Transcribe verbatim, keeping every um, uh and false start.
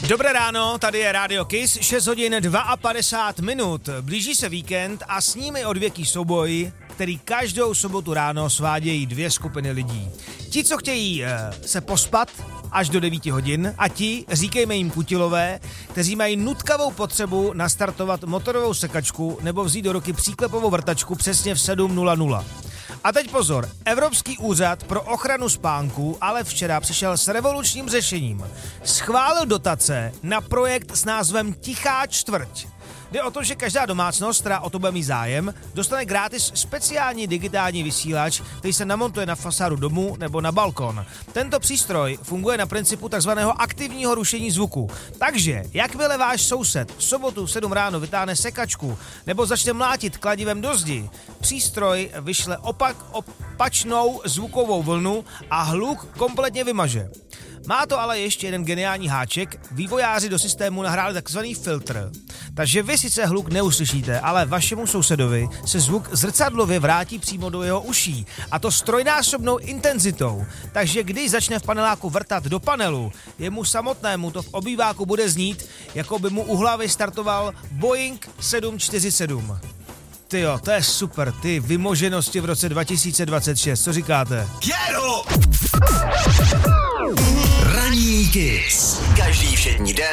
Dobré ráno, tady je Radio Kiss, šest hodin padesát dva minut. Blíží se víkend a s ním i odvěký souboj, který každou sobotu ráno svádějí dvě skupiny lidí. Ti, co chtějí e, se pospat až do devíti hodin, a ti, říkejme jim kutilové, kteří mají nutkavou potřebu nastartovat motorovou sekačku nebo vzít do ruky příklepovou vrtačku přesně v sedm nula nula. A teď pozor, Evropský úřad pro ochranu spánku ale včera přišel s revolučním řešením. Schválil dotace na projekt s názvem Tichá čtvrť. Jde o to, že každá domácnost, která o to bude mít zájem, dostane gratis speciální digitální vysílač, který se namontuje na fasádu domu nebo na balkon. Tento přístroj funguje na principu takzvaného aktivního rušení zvuku. Takže, jakmile váš soused v sobotu v sedm ráno vytáhne sekačku nebo začne mlátit kladivem do zdi, přístroj vyšle opak opačnou zvukovou vlnu a hluk kompletně vymaže. Má to ale ještě jeden geniální háček, vývojáři do systému nahráli takzvaný filtr. Takže vy sice hluk neuslyšíte, ale vašemu sousedovi se zvuk zrcadlově vrátí přímo do jeho uší, a to s trojnásobnou intenzitou. Takže když začne v paneláku vrtat do panelu, jemu samotnému to v obýváku bude znít, jako by mu u hlavy startoval Boeing sedm čtyřicet sedm. Tyjo, to je super, ty vymoženosti v roce dva tisíce dvacet šest, co říkáte? Ranní Kiss. Každý všední den